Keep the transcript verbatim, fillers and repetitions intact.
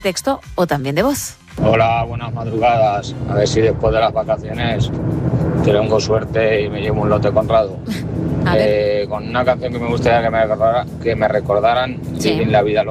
texto o también de voz. Hola, buenas madrugadas. A ver si después de las vacaciones tengo suerte y me llevo un lote Conrado. A ver. Eh, con una canción que me gustaría que me recordara, que me recordaran Sí. Vivir la vida